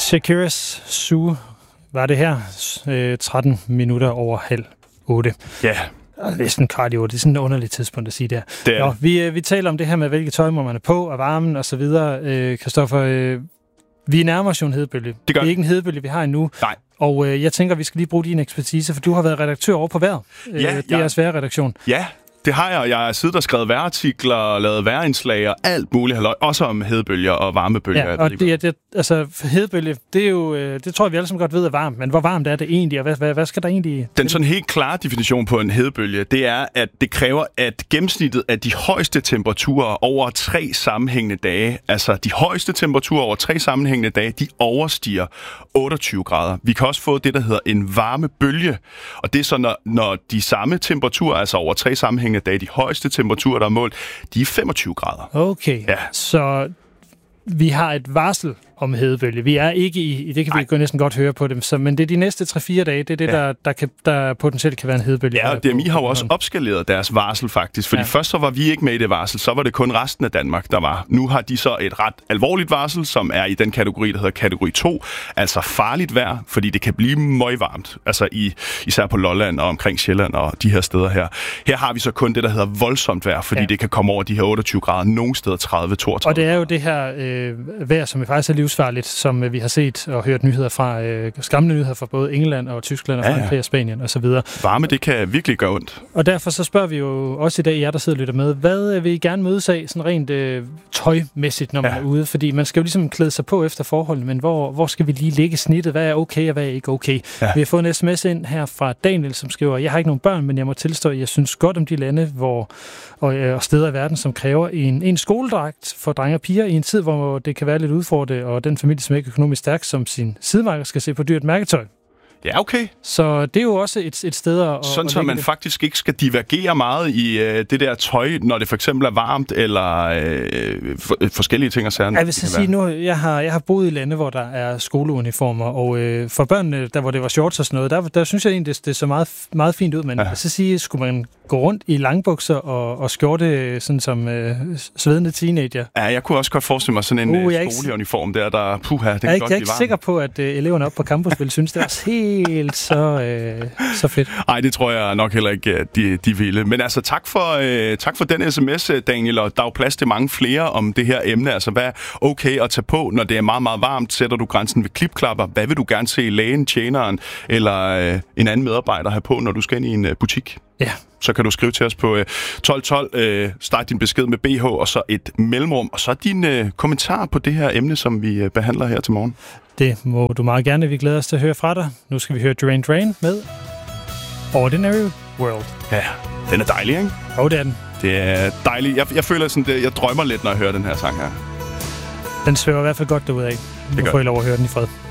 Shakiras Zoo var det her. 13 minutter over 7:30. Ja. Det er sådan cardio, det er sådan et underligt tidspunkt at sige der. Nå, vi taler om det her med, hvilke tøj må man er på, og varmen og så videre. Christoffer, vi nærmer os jo en hedebølge. Det er ikke en hedebølge, vi har endnu. Nej. Og jeg tænker, vi skal lige bruge din ekspertise, for du har været redaktør over på Vejret. DR's vejrredaktion. Ja. Det har jeg. Jeg har siddet og skrevet vejrartikler, lavet vejrindslag og alt muligt, også om hedebølger og varmebølger. Ja, og hedebølge, det er jo, det tror jeg, vi alle sammen godt ved er varmt, men hvor varmt er det egentlig, og hvad skal der egentlig... Den sådan helt klare definition på en hedebølge, det er, at det kræver, at gennemsnittet af de højeste temperaturer over 3 sammenhængende dage, altså de højeste temperaturer over 3 sammenhængende dage, de overstiger 28 grader. Vi kan også få det, der hedder en varmebølge, og det er så, når de samme temperaturer, altså over 3 sammenhængende dage, de højeste temperaturer, der er målt, de er 25 grader. Okay, ja. Så vi har et varsel om hedebølge. Vi er ikke i det kan vi jo næsten godt høre på dem, men det er de næste 3-4 dage, det er det, der potentielt kan være en hedebølge. Ja, og DMI har jo også opskaleret deres varsel faktisk, fordi først så var vi ikke med i det varsel, så var det kun resten af Danmark, der var. Nu har de så et ret alvorligt varsel, som er i den kategori, der hedder kategori 2, altså farligt vejr, fordi det kan blive møgvarmt, altså især på Lolland og omkring Sjælland og de her steder her. Her har vi så kun det, der hedder voldsomt vejr, fordi det kan komme over de her 28 grader, nogle steder 30-32. Og det er jo det her vejr, som faktisk er livsfarligt, som vi har set og hørt nyheder fra, skræmmende nyheder fra både England og Tyskland og Frankrig og Spanien osv. Varme, det kan virkelig gøre ondt. Og derfor så spørger vi jo også i dag, jer der sidder og lytter med, hvad vil I gerne mødes af, sådan rent tøjmæssigt, når man er ude? Fordi man skal jo ligesom klæde sig på efter forholdene, men hvor skal vi lige lægge snittet? Hvad er okay, og hvad er ikke okay? Ja. Vi har fået en sms ind her fra Daniel, som skriver, jeg har ikke nogen børn, men jeg må tilstå, at jeg synes godt om de lande og steder i verden, som kræver en skoledragt for drenge og piger i en tid, hvor det kan være lidt udfordret, og den familie, som ikke er økonomisk stærk, som sin sidemarker skal se på dyrt mærketøj. Ja, okay. Så det er jo også et sted at... Sådan, så man faktisk ikke skal divergere meget i det der tøj, når det for eksempel er varmt, eller forskellige ting og sager. Jeg vil sige nu, jeg har boet i lande, hvor der er skoleuniformer, og for børnene, der hvor det var shorts og sådan noget, der synes jeg egentlig, det så meget, meget fint ud, men så sige, skulle man gå rundt i langbukser og skjorte, sådan som svedende teenager. Ja, jeg kunne også godt forestille mig sådan en skoleuniform der puha, det kan godt blive varmt. Jeg er ikke sikker på, at eleverne oppe på campus vil synes, det er helt så fedt. Nej, det tror jeg nok heller ikke, de ville. Men altså, tak for den sms, Daniel, og der er jo plads til mange flere om det her emne. Altså, hvad er okay at tage på, når det er meget, meget varmt? Sætter du grænsen ved klipklapper? Hvad vil du gerne se lægen, tjeneren eller en anden medarbejder have på, når du skal ind i en butik? Ja. Så kan du skrive til os på 1212, start din besked med BH, og så et mellemrum, og så din kommentar på det her emne, som vi behandler her til morgen. Det må du meget gerne. Vi glæder os til at høre fra dig. Nu skal vi høre Duran Duran med Ordinary World. Ja, den er dejlig, ikke? Jo, det er den. Det er dejligt. Jeg føler sådan, jeg drømmer lidt, når jeg hører den her sang her. Den svæver i hvert fald godt derudad. Nu får I lov at høre den i fred.